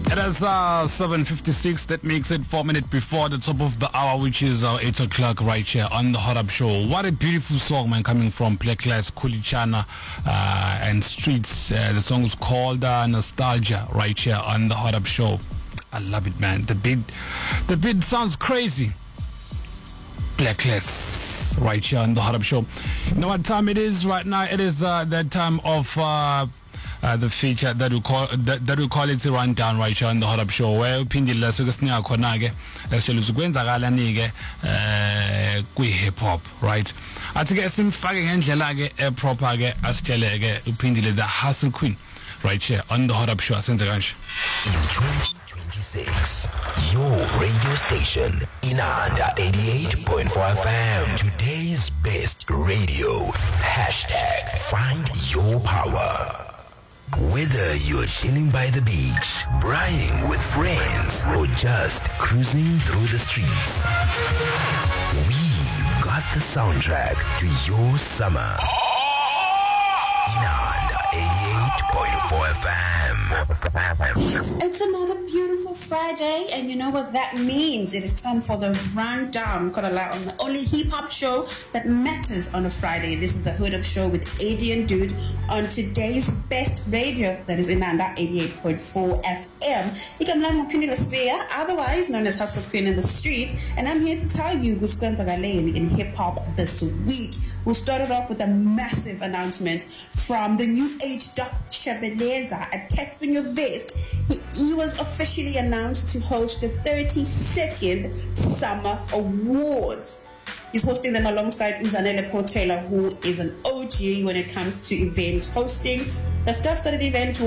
It is 7:56. That makes it 4 minutes before the top of the hour, which is 8 o'clock right here on the Hot Up Show. What a beautiful song, man, coming from Pleklas, Kulichana, and Streets. The song is called Nostalgia right here on the Hot Up Show. I love it, man. The beat sounds crazy. Pleklas right here on the Hot Up Show. You know what time it is right now? It is that time of the feature that we call it rundown right here on the Hot Up Show, where uphindile sekusinika khona ke esitshela ukwenzakalani ke kwi hip hop, right? Athi ke simfake ngendlela ke proper ke asitshele ke uphindile the hustle queen right here on the Hot Up Show. Asenze kanje. In 2026, your radio station, Inanda 88.4 FM. Today's best radio. Hashtag find your power. Whether you're chilling by the beach, braying with friends, or just cruising through the streets, we've got the soundtrack to your summer. Inanda 88.4 FM. It's another beautiful Friday, and you know what that means. It is time for the rundown. Got a lot on the only hip-hop show that matters on a Friday. This is the Hood Up Show with AD and Dude on today's best radio, that is Inanda 88.4 FM. I'm Kunila Sphere, otherwise known as Hustle Queen in the streets, and I'm here to tell you what's going on in hip-hop this week. We'll start it off with a massive announcement from the new age Doc Shebeleza at Caspin Your Vest. He was officially announced to host the 32nd Summer Awards. He's hosting them alongside Uzanele Portela, who is an OG when it comes to event hosting. The star-studded event